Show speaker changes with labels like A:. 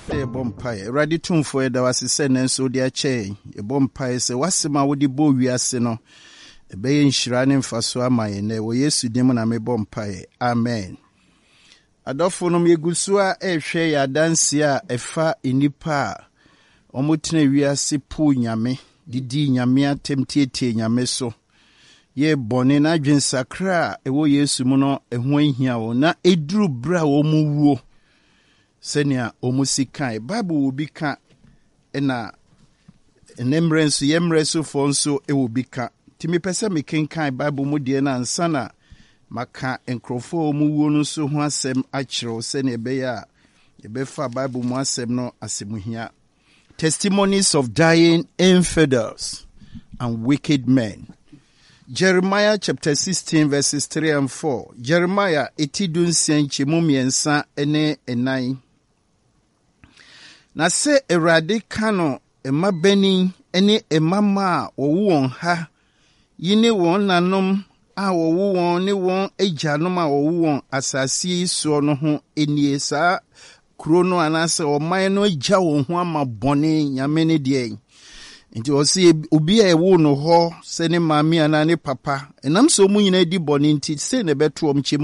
A: Bompire, ready to for the was sending so dear chain. A bompire say, what's my woody bow we are seno? A bay in shrining for so am I, and there were yes to demon a bompire. Amen. Adolfo me gusua share ya dance ya efa inipa. Omutine we are si pu nyame, didi nyame atemtietie nyame so. Ye bone na dwen sakra ewo Yesu mu no eho ahia wo na eduru bra wo mu wuo. Senia omusika Bible will be ka na enemrenso yemreso fo nso e will be ka timi pese me kenkan Bible mu de na ansa na maka enkrofo mu wuo no so ho asem akiro senia be ya ebefa Bible mu asem no asemuhia. Testimonies of dying infidels and wicked men. Jeremiah chapter 16 verses 3 and 4. Jeremiah etidunsian chimumiensa ene enai. Na se erade kano ema beni ene emama won ha yine won nanom a won ne won agyanom a won asase so no ho enie saa krono anase oman no agya won ho ama bone nyame ne de nti o se obi a ewo no ho se ne mami ana ne papa enam so mu nyina di bone nti se ne beto om